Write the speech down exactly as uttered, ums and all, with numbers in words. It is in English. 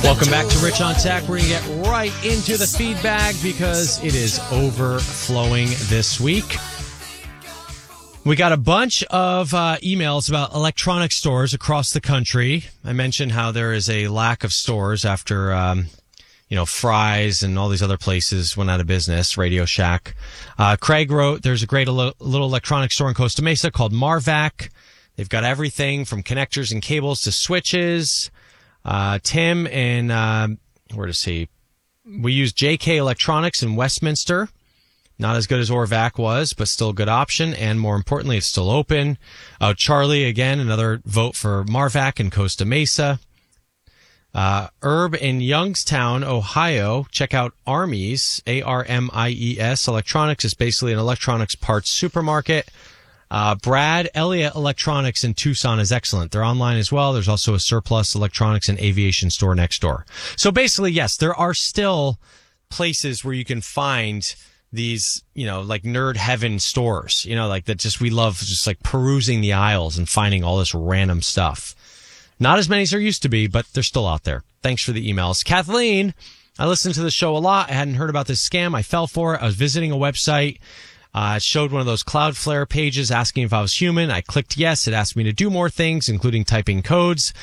Welcome back to Rich on Tech. We're going to get right into the feedback because it is overflowing this week. We got a bunch of uh, emails about electronic stores across the country. I mentioned how there is a lack of stores after, um, you know, Fry's and all these other places went out of business, Radio Shack. Uh, Craig wrote, there's a great little electronic store in Costa Mesa called Marvac. They've got everything from connectors and cables to switches. Uh, Tim and, uh, where to see? We use J K Electronics in Westminster. Not as good as Orvac was, but still a good option. And more importantly, it's still open. Uh, Charlie, again, another vote for Marvac in Costa Mesa. Uh, Herb in Youngstown, Ohio. Check out Armies, A R M I E S. Electronics is basically an electronics parts supermarket. Uh, Brad, Elliott Electronics in Tucson is excellent. They're online as well. There's also a Surplus Electronics and Aviation store next door. So basically, yes, there are still places where you can find these, you know, like nerd heaven stores, you know, like that just, we love just like perusing the aisles and finding all this random stuff. Not as many as there used to be, but they're still out there. Thanks for the emails. Kathleen, I listened to the show a lot. I hadn't heard about this scam. I fell for it. I was visiting a website. Uh, it showed one of those Cloudflare pages asking if I was human. I clicked yes. It asked me to do more things, including typing codes.